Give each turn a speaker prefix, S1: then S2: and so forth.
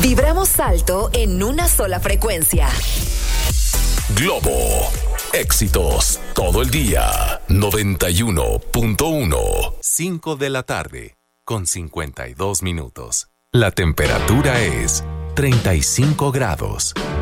S1: Vibramos alto en una sola frecuencia.
S2: Globo. Éxitos todo el día. 91.1. 5 de la tarde con 52 minutos. La temperatura es 35 grados.